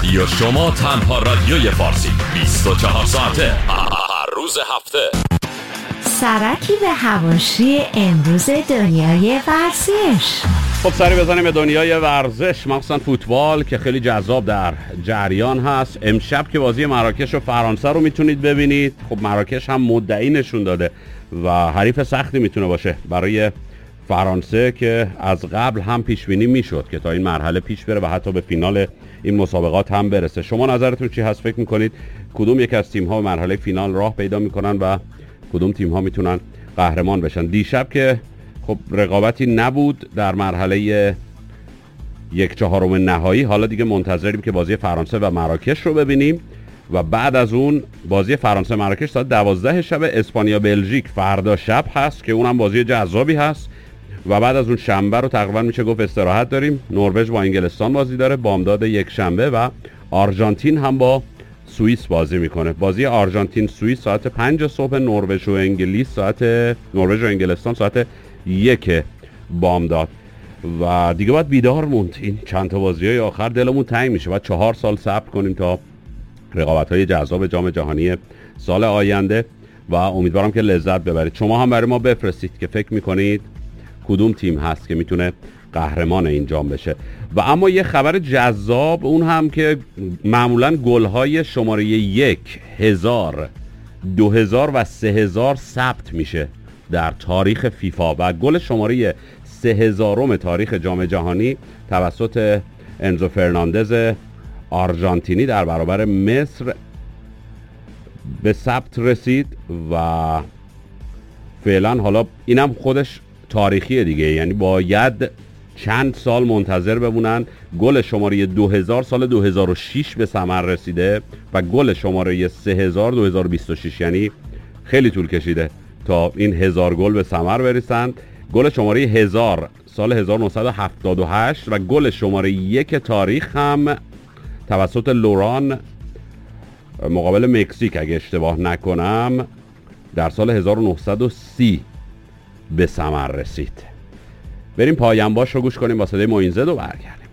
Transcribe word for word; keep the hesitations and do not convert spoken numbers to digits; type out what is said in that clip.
رادیو شما، تنها رادیوی فارسی، بیست و چهار ساعته هر روز هفته. سرکی به حواشی امروز دنیای ورزش. خب سری بزنیم به دنیای ورزش، مخصوصا فوتبال که خیلی جذاب در جریان هست. امشب که بازی مراکش و فرانسه رو میتونید ببینید. خب مراکش هم مدعی نشون داده و حریف سختی میتونه باشه برای فرانسه که از قبل هم پیش بینی میشد که تا این مرحله پیش بره و حتی به فینال این مسابقات هم برسه. شما نظرتون چی هست؟ فکر میکنید کدوم یک از تیم ها به مرحله فینال راه پیدا میکنن و کدوم تیم ها میتونن قهرمان بشن؟ دیشب که خب رقابتی نبود در مرحله یک چهارم نهایی، حالا دیگه منتظریم که بازی فرانسه و مراکش رو ببینیم و بعد از اون بازی فرانسه مراکش ساعت دوازده شب، اسپانیا بلژیک فردا شب هست که اونم بازی جذابی هست و بعد از اون شنبه رو تقریبا میشه گفت استراحت داریم. نروژ با انگلستان بازی داره بامداد یک شنبه و آرژانتین هم با سوئیس بازی میکنه. بازی آرژانتین سوئیس ساعت پنج صبح، نروژ و انگلیس ساعت نروژ و انگلستان ساعت یک بامداد و دیگه باید بیدار موند. این چند تا بازی‌های آخر دلمون تنگ میشه. بعد چهار سال صبر کنیم تا رقابت‌های جذاب جام جهانی سال آینده و امیدوارم که لذت ببرید. شما هم برای ما بفرستید که فکر میکنید کدوم تیم هست که میتونه قهرمان این جام بشه. و اما یه خبر جذاب اون هم که معمولا گل‌های شماره یک، هزار، دو هزار و سه هزار ثبت میشه در تاریخ فیفا و گل شماره سه هزارم تاریخ جام جهانی توسط انزو فرناندز آرژانتینی در برابر مصر به ثبت رسید و فعلا حالا اینم خودش تاریخیه دیگه، یعنی باید چند سال منتظر بمونن. گل شماره دو هزار سال دو هزار و شش به ثمر رسیده و گل شماره سه هزار دو هزار و بیست و شش، یعنی خیلی طول کشیده تا این هزار گل به ثمر برسند. گل شماره هزار سال هزار و نهصد و هفتاد و هشت و گل شماره یک تاریخ هم توسط لوران مقابل مکزیک اگه اشتباه نکنم در سال هزار و نهصد و سی به ثمر رسید. بریم پایان باش رو گوش کنیم با صدای معین زد و برگردیم.